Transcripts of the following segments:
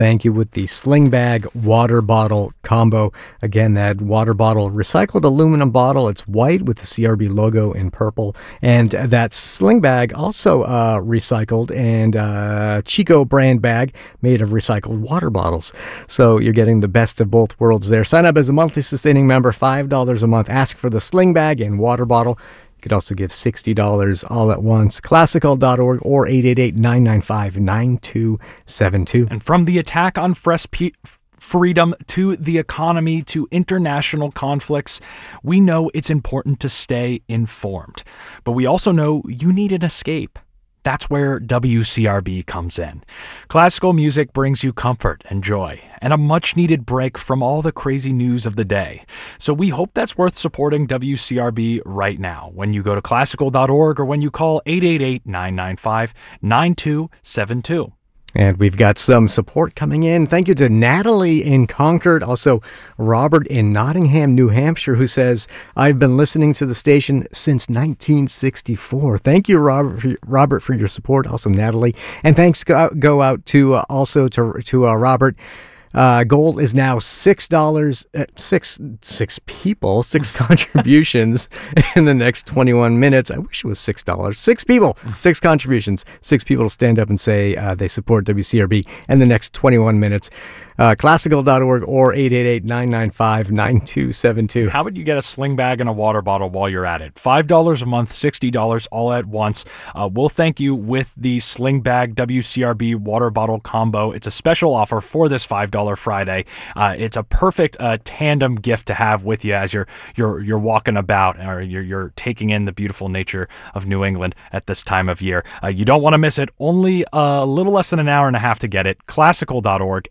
thank you with the Sling Bag water bottle combo. Again, that water bottle, recycled aluminum bottle. It's white with the CRB logo in purple. And that Sling Bag also recycled and Chico brand bag made of recycled water bottles. So you're getting the best of both worlds there. Sign up as a monthly sustaining member, $5 a month. Ask for the Sling Bag and water bottle. You could also give $60 all at once. Classical.org or 888-995-9272. And from the attack on freedom to the economy to international conflicts, we know it's important to stay informed. But we also know you need an escape. That's where WCRB comes in. Classical music brings you comfort and joy, and a much-needed break from all the crazy news of the day. So we hope that's worth supporting WCRB right now when you go to classical.org or when you call 888-995-9272. And we've got some support coming in. Thank you to Natalie in Concord, also Robert in Nottingham, New Hampshire, who says, I've been listening to the station since 1964. Thank you, Robert, for your support. Also, Natalie. And thanks go out to Robert. Gold is now $6. Six contributions in the next 21 minutes. I wish it was $6. 6 people, 6 contributions. 6 people stand up and say they support WCRB in the next 21 minutes. Classical.org or 888-995-9272. How about you get a sling bag and a water bottle while you're at it? $5 a month, $60 all at once. We'll thank you with the Sling Bag WCRB water bottle combo. It's a special offer for this $5 Friday. It's a perfect tandem gift to have with you as you're walking about or you're taking in the beautiful nature of New England at this time of year. You don't want to miss it. Only a little less than an hour and a half to get it. Classical.org,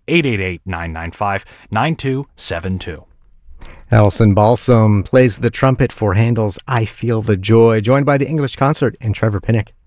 888-995-9272. Alison Balsam plays the trumpet for Handel's I Feel the Joy, joined by the English Concert and Trevor Pinnock.